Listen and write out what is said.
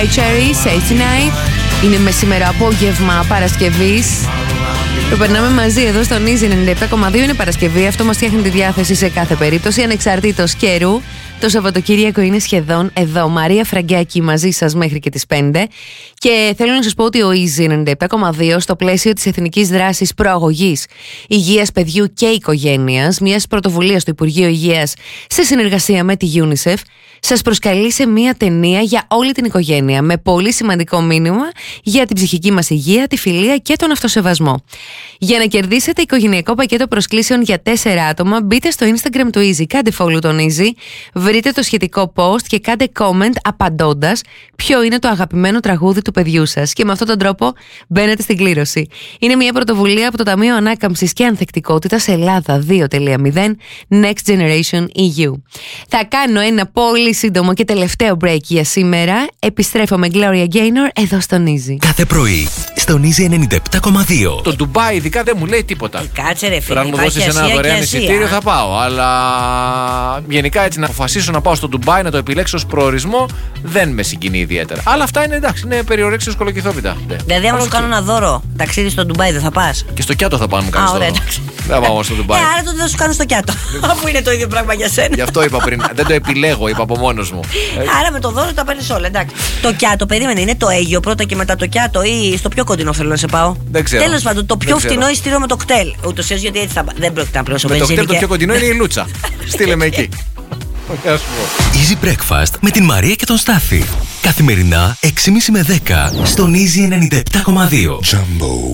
Cherry, Say Tonight. Είναι μεσημερό απόγευμα Παρασκευής. Το περνάμε μαζί εδώ στον Easy 97,2. Είναι Παρασκευή, αυτό μας φτιάχνει τη διάθεση σε κάθε περίπτωση, ανεξαρτήτως καιρού. Το Σαββατοκύριακο είναι σχεδόν εδώ. Μαρία Φραγκάκη μαζί σας μέχρι και τις 5. Και θέλω να σας πω ότι ο Easy 97,2 στο πλαίσιο της Εθνικής Δράσης Προαγωγής Υγείας Παιδιού και Οικογένειας, μιας πρωτοβουλίας του Υπουργείου Υγείας σε συνεργασία με τη UNICEF, σας προσκαλεί σε μια ταινία για όλη την οικογένεια με πολύ σημαντικό μήνυμα για την ψυχική μας υγεία, τη φιλία και τον αυτοσεβασμό. Για να κερδίσετε οικογενειακό πακέτο προσκλήσεων για 4 άτομα, μπείτε στο Instagram του Easy, κάντε follow τον Easy, βρείτε το σχετικό post και κάντε comment απαντώντας ποιο είναι το αγαπημένο τραγούδι του παιδιού σας. Και με αυτόν τον τρόπο μπαίνετε στην κλήρωση. Είναι μια πρωτοβουλία από το Ταμείο Ανάκαμψης και Ανθεκτικότητας Ελλάδα 2.0 Next Generation EU. Θα κάνω ένα πολύ σύντομο και τελευταίο break για σήμερα. Επιστρέφω με Gloria Gaynor εδώ στον Easy. Κάθε πρωί στον Easy 97,2. Το Ντουμπάι ειδικά δεν μου λέει τίποτα. Κάτσε ρε φίλε. Τώρα αν μου δώσεις ένα δωρεάν εισιτήριο θα πάω. Αλλά γενικά έτσι να αποφασίσω να πάω στο Ντουμπάι, να το επιλέξω ως προορισμό, δεν με συγκινεί ιδιαίτερα. Αλλά αυτά είναι εντάξει, είναι περιορέξεις σκολοκυθόπιτα. Δηλαδή, άμα σου κάνω ένα δώρο ταξίδι στο Ντουμπάι, δεν θα πας? Και στο Κιάτο θα πάμε να κάνεις. Ωραία, εντάξει. Δεν πάω στο Ντουμπάι. Άρα τότε θα σου κάνω στο Κιάτο. Αφού είναι το ίδιο πράγμα για σένα. Γι' αυτό είπα πριν. Δεν το επιλέγω, είπα από μόνος μου. Άρα με το δώρο τα παίρνεις όλα, εντάξει. Το Κιάτο, περίμενε, είναι το Αίγιο πρώτα και μετά το Κιάτο ή στο πιο κοντινό θέλω να σε πάω? Δεν ξέρω. Τέλος πάντων, το πιο φτηνό ειστήριο με το κτέλ. Ούτως ή άλλως γιατί έτσι δεν πρόκειται να πληρώσω μπενζίνη. Με το κτέλ το πιο κοντινό είναι η Λούτσα. Στείλε με εκεί. Easy Breakfast με την Μαρία και τον Στάφη. Καθημερινά 6.30 με 10 στον Easy 97,2. Jumbo.